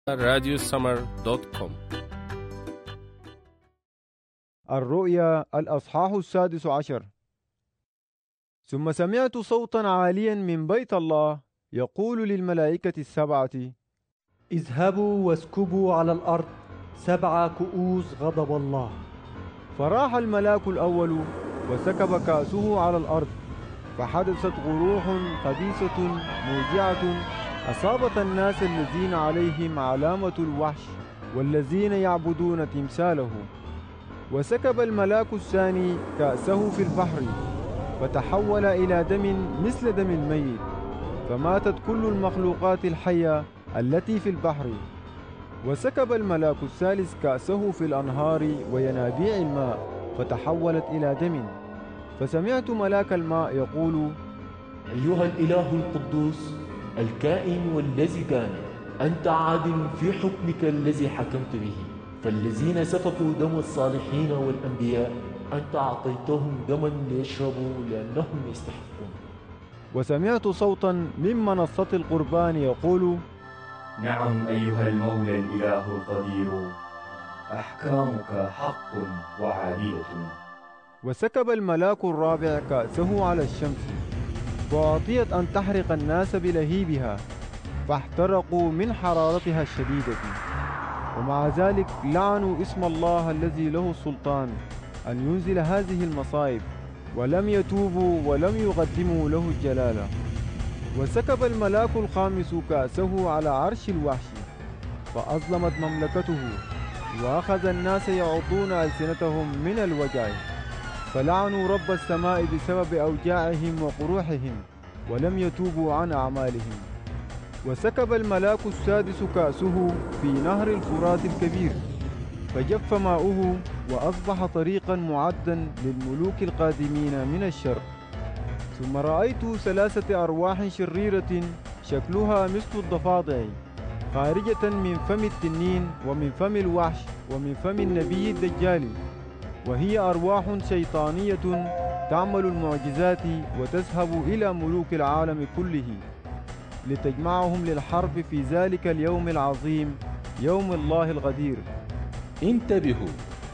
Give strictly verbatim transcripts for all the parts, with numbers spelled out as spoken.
راديو سمر دوت كوم. الرؤيا الأصحاح السادس عشر. ثم سمعت صوتا عاليا من بيت الله يقول للملائكة السبعة: اذهبوا واسكبوا على الأرض سبع كؤوس غضب الله. فراح الملاك الأول وسكب كأسه على الأرض، فحدثت غروح خبيثة موجعة أصابت الناس الذين عليهم علامة الوحش والذين يعبدون تمثاله. وسكب الملاك الثاني كأسه في البحر، فتحول إلى دم مثل دم الميت، فماتت كل المخلوقات الحية التي في البحر. وسكب الملاك الثالث كأسه في الأنهار وينابيع الماء، فتحولت إلى دم. فسمعت ملاك الماء يقول: أيها الإله القدوس الكائن والذي كان، أنت عادل في حكمك الذي حكمت به، فالذين سفكوا دم الصالحين والأنبياء أنت أعطيتهم دما ليشربوا لأنهم يستحقون. وسمعت صوتا من منصة القربان يقول: نعم أيها المولى الإله القدير، أحكامك حق وعادلة. وسكب الملاك الرابع كأسه على الشمس، وأعطيت أن تحرق الناس بلهيبها، فاحترقوا من حرارتها الشديدة. ومع ذلك لعنوا اسم الله الذي له السلطان أن ينزل هذه المصائب، ولم يتوبوا ولم يقدموا له الجلالة. وسكب الملاك الخامس كأسه على عرش الوحش، فأظلمت مملكته، وأخذ الناس يعضون ألسنتهم من الوجع، فلعنوا رب السماء بسبب أوجاعهم وقروحهم، ولم يتوبوا عن أعمالهم. وسكب الملاك السادس كأسه في نهر الفرات الكبير، فجف ماؤه وأصبح طريقا معدا للملوك القادمين من الشرق. ثم رأيت ثلاثة أرواح شريرة شكلها مثل الضفادع، خارجة من فم التنين ومن فم الوحش ومن فم النبي الدجال، وهي أرواح شيطانية تعمل المعجزات وتذهب إلى ملوك العالم كله لتجمعهم للحرب في ذلك اليوم العظيم، يوم الله الغدير. انتبهوا،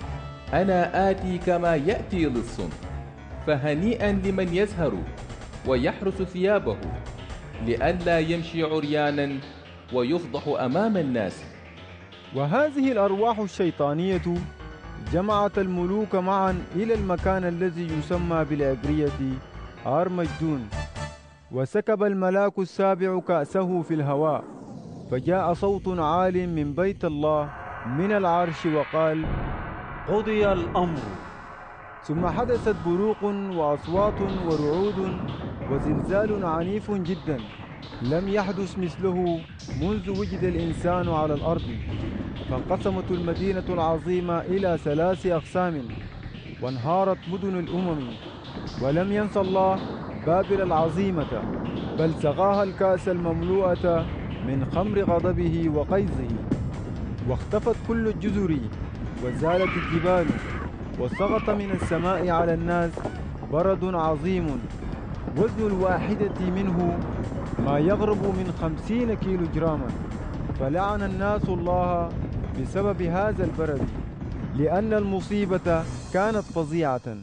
أنا آتي كما يأتي لص، فهنيئا لمن يزهر ويحرس ثيابه لئلا يمشي عريانا ويفضح أمام الناس. وهذه الأرواح الشيطانية جمعت الملوك معا إلى المكان الذي يسمى بالعبرية أرمجدون. وسكب الملاك السابع كأسه في الهواء، فجاء صوت عال من بيت الله من العرش وقال: قضي الأمر. ثم حدثت بروق وأصوات ورعود وزلزال عنيف جدا لم يحدث مثله منذ وجد الإنسان على الأرض. فانقسمت المدينة العظيمة إلى ثلاث أقسام، وانهارت مدن الأمم. ولم ينس الله بابل العظيمة، بل سقاها الكأس المملوءة من خمر غضبه وقيظه. واختفت كل الجزر وزالت الجبال، وسقط من السماء على الناس برد عظيم، وزن الواحدة منه ما يقرب من خمسين كيلو جراما. فلعن الناس الله بسبب هذا البرد، لأن المصيبة كانت فظيعة.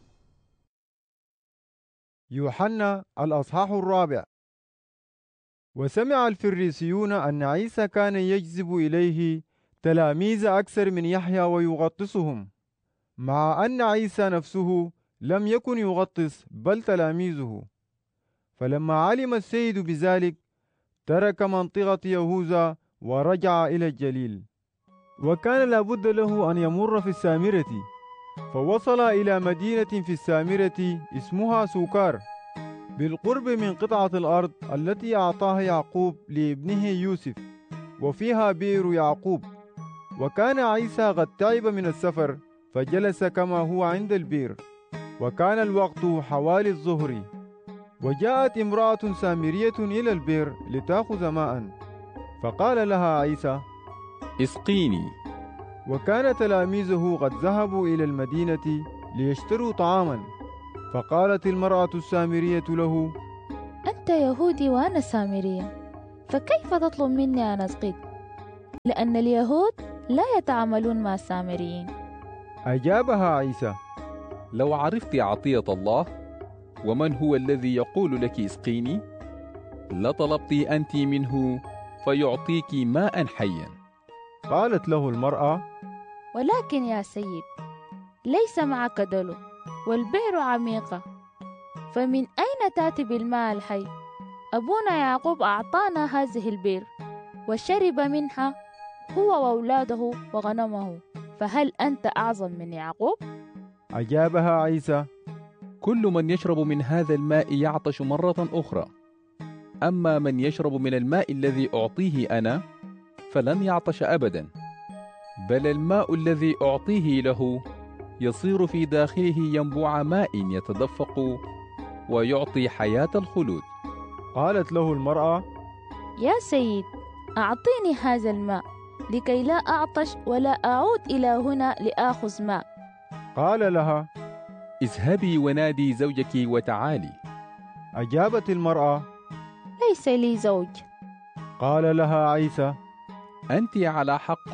يوحنا الأصحاح الرابع. وسمع الفريسيون أن عيسى كان يجذب إليه تلاميذ أكثر من يحيى ويغطسهم، مع أن عيسى نفسه لم يكن يغطس بل تلاميذه. فلما علم السيد بذلك ترك منطقة يهوذا ورجع إلى الجليل. وكان لابد له أن يمر في السامرة، فوصل إلى مدينة في السامرة اسمها سوكار، بالقرب من قطعة الأرض التي أعطاها يعقوب لابنه يوسف، وفيها بئر يعقوب. وكان عيسى قد تعب من السفر، فجلس كما هو عند البئر، وكان الوقت حوالي الظهر. وجاءت امرأة سامرية إلى البئر لتأخذ ماء، فقال لها عيسى: اسقيني. وكان تلاميذه قد ذهبوا إلى المدينة ليشتروا طعاما. فقالت المرأة السامرية له: أنت يهودي وأنا سامرية، فكيف تطلب مني أن أسقيك؟ لأن اليهود لا يتعاملون مع السامريين. أجابها عيسى: لو عرفت عطية الله ومن هو الذي يقول لك اسقيني لطلبت أنت منه فيعطيك ماء حيا. قالت له المرأة: ولكن يا سيد، ليس معك دلو والبئر عميقة، فمن أين تأتي بالماء الحي؟ أبونا يعقوب أعطانا هذه البئر وشرب منها هو وأولاده وغنمه، فهل أنت أعظم من يعقوب؟ أجابها عيسى: كل من يشرب من هذا الماء يعطش مرة أخرى، أما من يشرب من الماء الذي أعطيه أنا فلن يعطش أبدا، بل الماء الذي أعطيه له يصير في داخله ينبوع ماء يتدفق ويعطي حياة الخلود. قالت له المرأة: يا سيد، أعطيني هذا الماء لكي لا أعطش ولا أعود إلى هنا لآخذ ماء. قال لها: اذهبي ونادي زوجك وتعالي. أجابت المرأة: ليس لي زوج. قال لها عيسى: أنت على حق،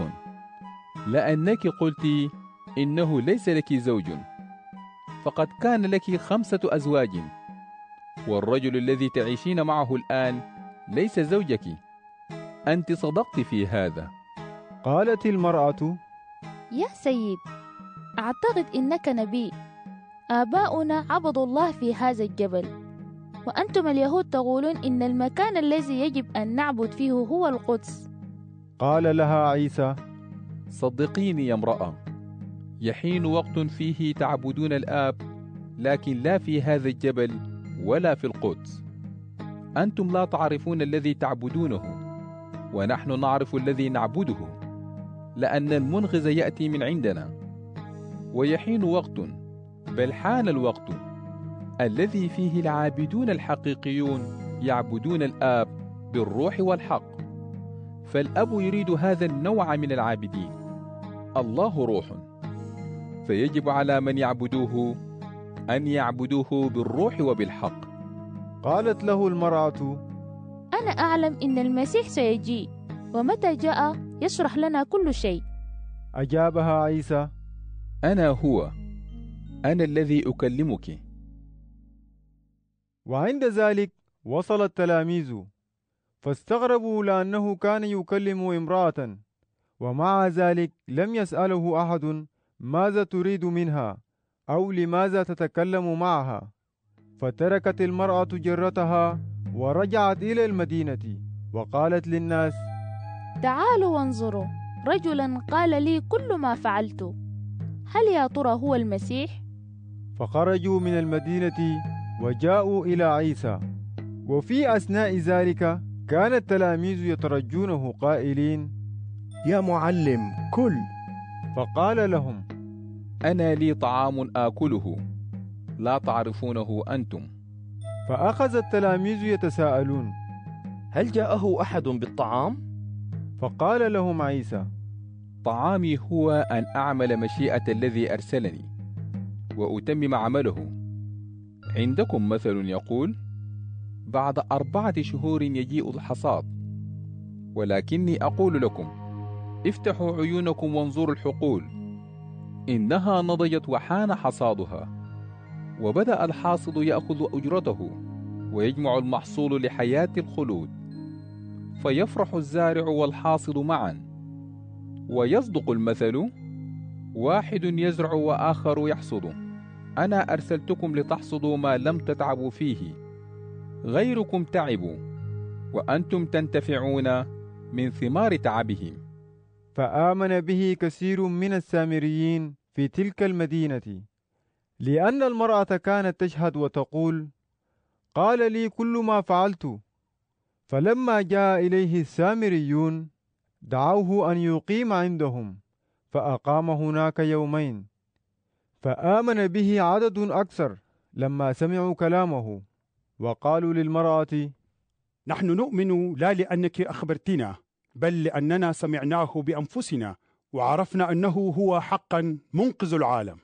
لأنك قلت إنه ليس لك زوج، فقد كان لك خمسة أزواج، والرجل الذي تعيشين معه الآن ليس زوجك، أنت صدقت في هذا. قالت المرأة: يا سيد، أعتقد إنك نبي. آباؤنا عبدوا الله في هذا الجبل، وأنتم اليهود تقولون إن المكان الذي يجب أن نعبد فيه هو القدس. قال لها عيسى: صدقيني يا امرأة، يحين وقت فيه تعبدون الآب، لكن لا في هذا الجبل ولا في القدس. أنتم لا تعرفون الذي تعبدونه، ونحن نعرف الذي نعبده، لأن المنغذ يأتي من عندنا. ويحين وقت، بل حان الوقت، الذي فيه العابدون الحقيقيون يعبدون الآب بالروح والحق، فالأب يريد هذا النوع من العابدين. الله روح، فيجب على من يعبدوه أن يعبدوه بالروح وبالحق. قالت له المرأة: أنا أعلم إن المسيح سيجيء، ومتى جاء يشرح لنا كل شيء. أجابها عيسى: أنا هو، أنا الذي أكلمك. وعند ذلك وصل التلاميذ، فاستغربوا لأنه كان يكلم امرأة، ومع ذلك لم يسأله أحد ماذا تريد منها أو لماذا تتكلم معها. فتركت المرأة جرتها ورجعت إلى المدينة، وقالت للناس: تعالوا وانظروا، رجلا قال لي كل ما فعلت، هل يا ترى هو المسيح؟ فخرجوا من المدينة وجاءوا إلى عيسى. وفي أثناء ذلك كان التلاميذ يترجونه قائلين: يا معلم كل. فقال لهم: أنا لي طعام آكله لا تعرفونه أنتم. فأخذ التلاميذ يتساءلون: هل جاءه أحد بالطعام؟ فقال لهم عيسى: طعامي هو أن أعمل مشيئة الذي أرسلني وأتمم عمله. عندكم مثل يقول: بعد أربعة شهور يجيء الحصاد، ولكني أقول لكم: افتحوا عيونكم وانظروا الحقول، إنها نضجت وحان حصادها، وبدأ الحاصد يأخذ أجرته ويجمع المحصول لحياة الخلود، فيفرح الزارع والحاصد معا. ويصدق المثل: واحد يزرع وآخر يحصد. أنا أرسلتكم لتحصدوا ما لم تتعبوا فيه، غيركم تعبوا وأنتم تنتفعون من ثمار تعبهم. فآمن به كثير من السامريين في تلك المدينة، لأن المرأة كانت تشهد وتقول: قال لي كل ما فعلت. فلما جاء إليه السامريون دعوه أن يقيم عندهم، فأقام هناك يومين. فآمن به عدد أكثر لما سمعوا كلامه، وقالوا للمرأة: نحن نؤمن لا لأنك أخبرتنا، بل لأننا سمعناه بأنفسنا وعرفنا أنه هو حقا منقذ العالم.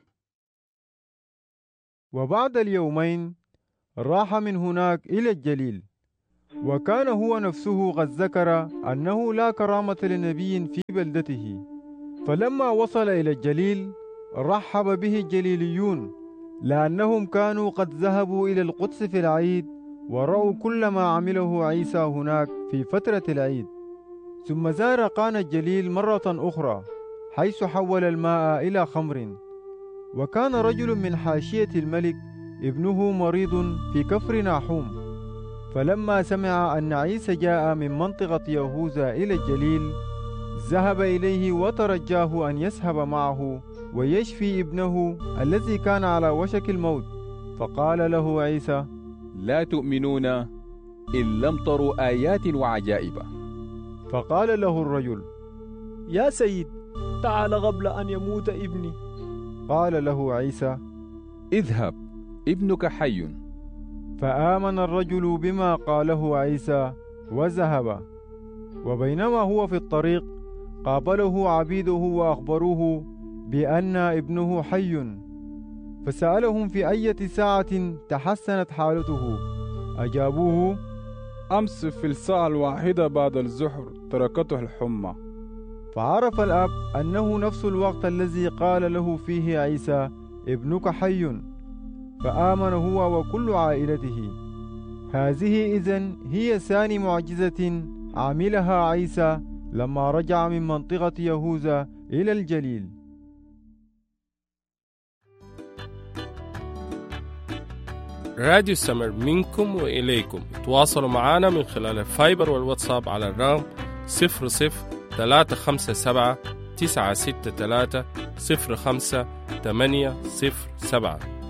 وبعد اليومين راح من هناك إلى الجليل، وكان هو نفسه قد ذكر أنه لا كرامة لنبي في بلدته. فلما وصل إلى الجليل رحب به الجليليون، لأنهم كانوا قد ذهبوا إلى القدس في العيد ورأوا كل ما عمله عيسى هناك في فترة العيد. ثم زار قانا الجليل مرة أخرى، حيث حول الماء إلى خمر. وكان رجل من حاشية الملك ابنه مريض في كفر ناحوم، فلما سمع أن عيسى جاء من منطقة يهوذا إلى الجليل ذهب إليه وترجاه أن يذهب معه ويشفي ابنه الذي كان على وشك الموت. فقال له عيسى: لا تؤمنون إن لم تروا آيات وعجائب. فقال له الرجل: يا سيد، تعال قبل أن يموت ابني. قال له عيسى: اذهب، ابنك حي. فآمن الرجل بما قاله عيسى وذهب. وبينما هو في الطريق قابله عبيده وأخبروه بأن ابنه حي، فسألهم في أي ساعة تحسنت حالته. أجابوه: أمس في الساعة الواحدة بعد الظهر تركته الحمى. فعرف الأب أنه نفس الوقت الذي قال له فيه عيسى: ابنك حي، فآمن هو وكل عائلته. هذه إذن هي ثاني معجزة عملها عيسى لما رجع من منطقة يهوذا إلى الجليل. راديو سمر منكم وإليكم. تواصلوا معنا من خلال الفايبر والواتساب على الرقم صفر صفر ثلاثة خمسة سبعة تسعة ستة ثلاثة صفر خمسة ثمانية صفر سبعة.